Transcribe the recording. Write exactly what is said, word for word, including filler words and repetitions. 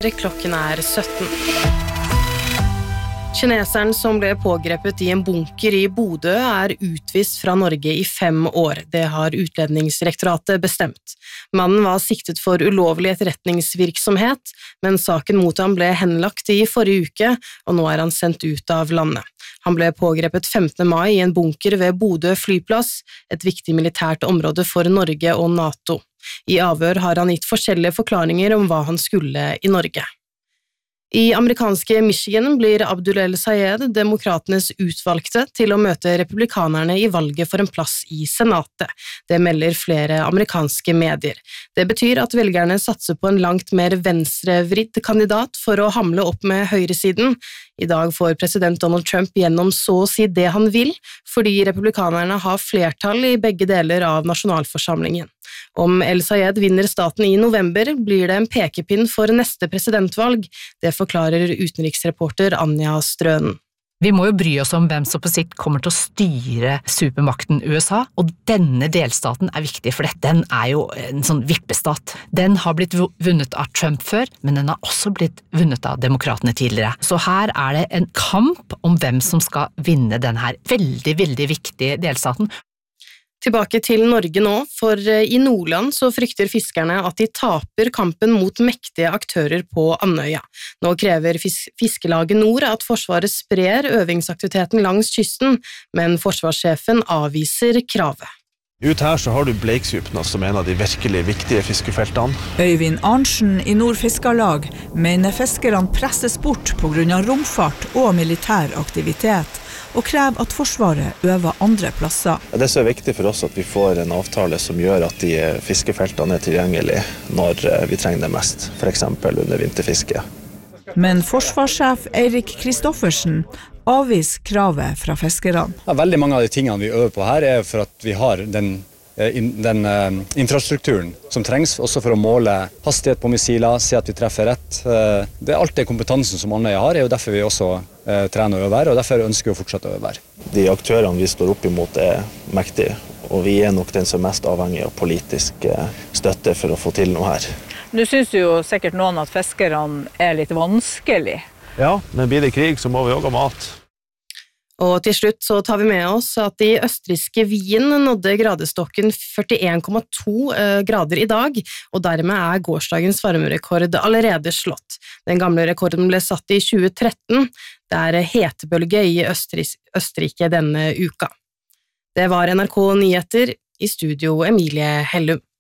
Klokken er sytten. Kineseren som ble pågrepet i en bunker i Bodø er utvist fra Norge i fem år. Det har Utlendingsdirektoratet bestemt. Mannen var siktet for ulovlig etterretningsvirksomhet, men saken mot ham ble henlagt i forrige uke, og nå er han sendt ut av landet. Han ble pågrepet femtende mai i en bunker ved Bodø flyplass, et viktig militært område for Norge og NATO. I avhør har han gitt forskjellige forklaringer om hva han skulle i Norge. I amerikanske Michigan blir Abdul El-Sayed demokratenes utvalgte til å møte republikanerne i valget for en plass i senatet. Det melder flere amerikanske medier. Det betyr at velgerne satser på en langt mer venstrevridd kandidat for å hamle opp med høyresiden. I dag får president Donald Trump gjennom så å si det han vil, fordi republikanerne har flertall i begge deler av nasjonalforsamlingen. Om El-Sayed vinner staten i november, blir det en pekepinn for neste presidentvalg. Det forklarer utenriksreporter Anja Strønen. Vi må jo bry oss om hvem som på sikt kommer til å styre supermakten U S A, og denne delstaten er viktig, for den er jo en sånn vippestat. Den har blitt vunnet av Trump før, men den har også blitt vunnet av demokratene tidligere. Så her er det en kamp om hvem som skal vinne denne veldig, veldig viktige delstaten. Tilbake til Norge nå, for i Nordland så frykter fiskerne at de taper kampen mot mektige aktører på Andøya. Nå krever fis- Fiskelaget Nord at Forsvaret sprer øvingsaktiviteten langs kysten, men forsvarssjefen avviser kravet. Ut her så har du Bleiksupna som en av de virkelig viktige fiskefeltene. Øyvind Arntzen i Nord Fiskarlag mener fiskerne presses bort på grunn av romfart og militær aktivitet, og krever at Forsvaret øver andre plasser. Det er så viktig for oss at vi får en avtale som gjør at de fiskefeltene er tilgjengelige når vi trenger det mest, for eksempel under vinterfiske. Men forsvarssjef Eirik Kristoffersen avviser kravet fra fiskerne. Ja, veldig mange av de tingene vi øver på her er for at vi har den, den uh, infrastrukturen som trengs, også for å måle hastighet på missiler, se at vi treffer rett. Uh, det er alt det kompetansen som Andøya har, er jo derfor vi også uh, trener og øver, og derfor ønsker vi å fortsette å øve. De aktørene vi står opp imot er mektige, og vi er nok den som er mest avhengig av politisk uh, støtte for å få til noe her. Nå synes jo sikkert noen at fiskerne er litt vanskelig. Ja, men blir det krig så må vi også ha mat. Og til slutt så tar vi med oss at i østrigske Wien nådde gradestokken førtien komma to grader i dag, og dermed er gårsdagens varmerekord allerede slått. Den gamle rekorden ble satt i tjue tretten. Det er hetebølge i Østris- Østerrike denne uka. Det var N R K Nyheter, i studio Emilie Hellum.